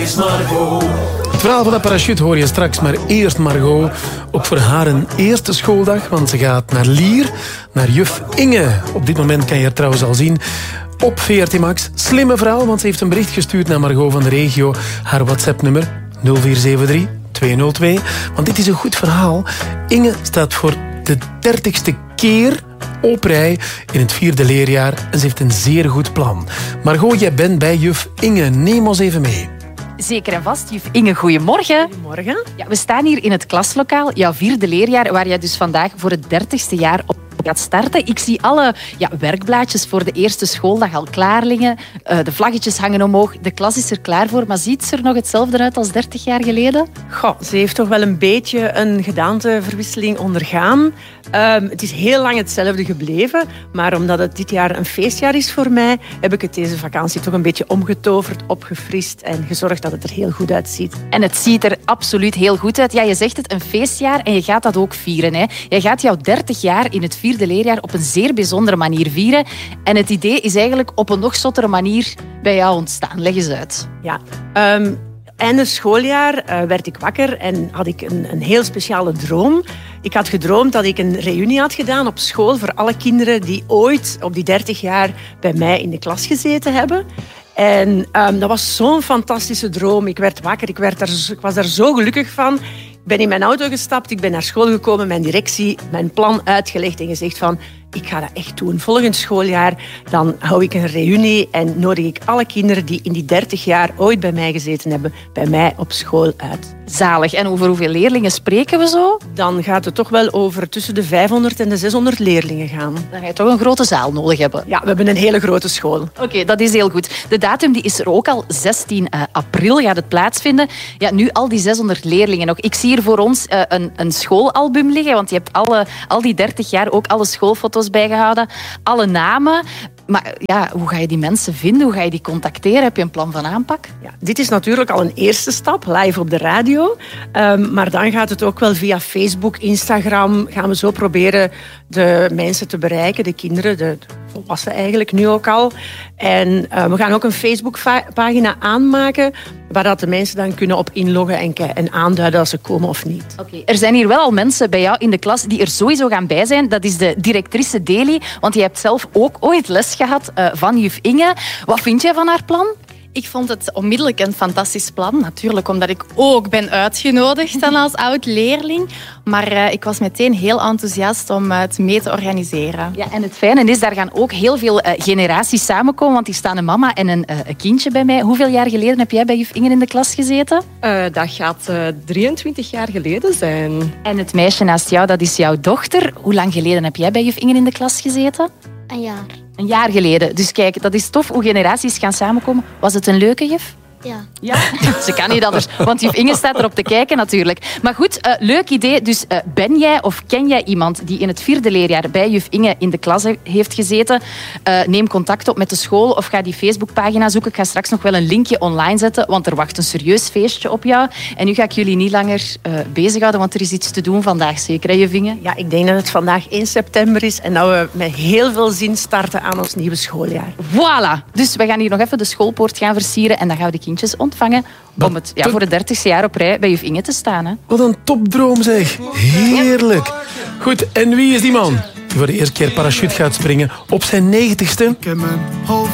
is Margot. Het verhaal van de parachute hoor je straks, maar eerst Margot. Ook voor haar een eerste schooldag, want ze gaat naar Lier, naar juf Inge. Op dit moment kan je haar trouwens al zien op VRT Max. Slimme vrouw, want ze heeft een bericht gestuurd naar Margot van de regio. Haar WhatsApp-nummer 0473 202. Want dit is een goed verhaal. Inge staat voor de 30ste keer op rij in het 4e leerjaar en ze heeft een zeer goed plan. Margot, jij bent bij juf Inge. Neem ons even mee. Zeker en vast. Juf Inge, goedemorgen. Goedemorgen. Ja, we staan hier in het klaslokaal, jouw 4e leerjaar, waar jij dus vandaag voor het 30ste jaar op gaat starten. Ik zie alle werkblaadjes voor de eerste schooldag al klaar liggen. De vlaggetjes hangen omhoog. De klas is er klaar voor. Maar ziet ze er nog hetzelfde uit als 30 jaar geleden? Goh, ze heeft toch wel een beetje een gedaanteverwisseling ondergaan. Het is heel lang hetzelfde gebleven. Maar omdat het dit jaar een feestjaar is voor mij, heb ik het deze vakantie toch een beetje omgetoverd, opgefrist en gezorgd dat het er heel goed uitziet. En het ziet er absoluut heel goed uit. Ja, je zegt het, een feestjaar en je gaat dat ook vieren. Hè? Je gaat jouw 30 jaar in het 4e leerjaar op een zeer bijzondere manier vieren. En het idee is eigenlijk op een nog zottere manier bij jou ontstaan. Leg eens uit. Ja, einde schooljaar werd ik wakker en had ik een heel speciale droom. Ik had gedroomd dat ik een reunie had gedaan op school voor alle kinderen die ooit op die 30 jaar bij mij in de klas gezeten hebben. En dat was zo'n fantastische droom. Ik werd wakker, ik was daar zo gelukkig van. Ik ben in mijn auto gestapt, ik ben naar school gekomen, mijn directie, mijn plan uitgelegd en gezegd van, ik ga dat echt doen. Volgend schooljaar dan hou ik een reunie en nodig ik alle kinderen die in die 30 jaar ooit bij mij gezeten hebben, bij mij op school uit. Zalig. En over hoeveel leerlingen spreken we zo? Dan gaat het toch wel over tussen de 500 en de 600 leerlingen gaan. Dan ga je toch een grote zaal nodig hebben. Ja, we hebben een hele grote school. Oké, dat is heel goed. De datum die is er ook al. 16 april gaat het plaatsvinden. Ja, nu al die 600 leerlingen nog. Ik zie hier voor ons een schoolalbum liggen, want je hebt al die 30 jaar ook alle schoolfoto's bijgehouden. Alle namen. Maar ja, hoe ga je die mensen vinden? Hoe ga je die contacteren? Heb je een plan van aanpak? Ja, dit is natuurlijk al een eerste stap, live op de radio. Maar dan gaat het ook wel via Facebook, Instagram. Gaan we zo proberen de mensen te bereiken, de kinderen, de volwassenen eigenlijk nu ook al. En we gaan ook een Facebookpagina aanmaken waar dat de mensen dan kunnen op inloggen en aanduiden als ze komen of niet. Oké. Er zijn hier wel al mensen bij jou in de klas die er sowieso gaan bij zijn. Dat is de directrice Deli, want je hebt zelf ook ooit les gehad van juf Inge. Wat vind jij van haar plan? Ik vond het onmiddellijk een fantastisch plan. Natuurlijk omdat ik ook ben uitgenodigd dan als oud-leerling. Maar ik was meteen heel enthousiast om het mee te organiseren. Ja, en het fijne is, daar gaan ook heel veel generaties samenkomen. Want hier staan een mama en een kindje bij mij. Hoeveel jaar geleden heb jij bij juf Inge in de klas gezeten? Dat gaat 23 jaar geleden zijn. En het meisje naast jou, dat is jouw dochter. Hoe lang geleden heb jij bij juf Inge in de klas gezeten? Een jaar. Een jaar geleden. Dus kijk, dat is tof hoe generaties gaan samenkomen. Was het een leuke juf? Ja. Ze kan niet anders, want juf Inge staat erop te kijken natuurlijk. Maar goed, leuk idee. Dus ben jij of ken jij iemand die in het 4e leerjaar bij juf Inge in de klas heeft gezeten? Neem contact op met de school of ga die Facebookpagina zoeken. Ik ga straks nog wel een linkje online zetten, want er wacht een serieus feestje op jou. En nu ga ik jullie niet langer bezighouden, want er is iets te doen vandaag, zeker hè, juf Inge? Ja, ik denk dat het vandaag 1 september is en dat we met heel veel zin starten aan ons nieuwe schooljaar. Voilà! Dus we gaan hier nog even de schoolpoort gaan versieren en dan gaan we de kindjes ontvangen om het voor het 30ste jaar op rij bij juf Inge te staan. Hè. Wat een topdroom zeg. Heerlijk. Goed, en wie is die man die voor de eerste keer parachute gaat springen op zijn 90ste? Ik heb mijn hoofd